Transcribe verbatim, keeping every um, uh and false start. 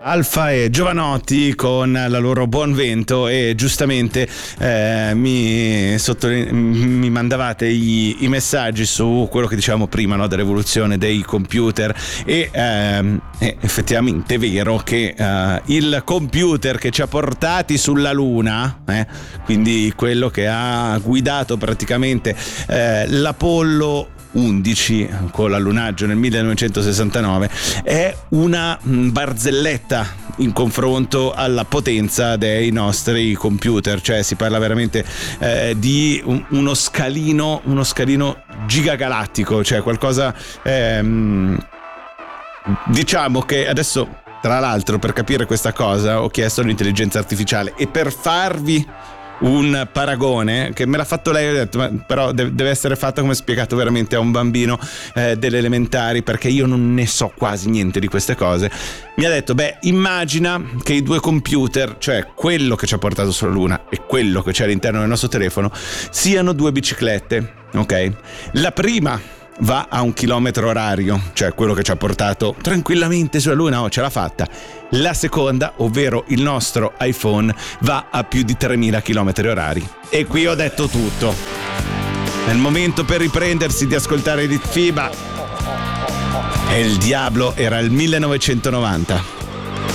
Alfa e Giovanotti con la loro Buon Vento, e giustamente eh, mi, sottoline- mi mandavate i, i messaggi su quello che dicevamo prima, no, dell'evoluzione dei computer, e ehm, è effettivamente vero che eh, il computer che ci ha portati sulla Luna, eh, quindi quello che ha guidato praticamente eh, l'Apollo undici con l'allunaggio nel millenovecentosessantanove, è una barzelletta in confronto alla potenza dei nostri computer. Cioè si parla veramente eh, di un, uno scalino uno scalino gigagalattico, cioè qualcosa ehm, diciamo che adesso, tra l'altro, per capire questa cosa ho chiesto all'intelligenza artificiale, e per farvi un paragone che me l'ha fatto lei, ho detto ma però deve essere fatto come spiegato veramente a un bambino eh, delle elementari, perché io non ne so quasi niente di queste cose. Mi ha detto: beh, immagina che i due computer, cioè quello che ci ha portato sulla Luna e quello che c'è all'interno del nostro telefono, siano due biciclette, ok? La prima va a un chilometro orario, cioè quello che ci ha portato tranquillamente sulla Luna, oh, ce l'ha fatta. La seconda, ovvero il nostro iPhone, va a più di tremila chilometri orari. E qui ho detto tutto. È il momento per riprendersi di ascoltare Litfiba. E il diavolo era il millenovecentonovanta.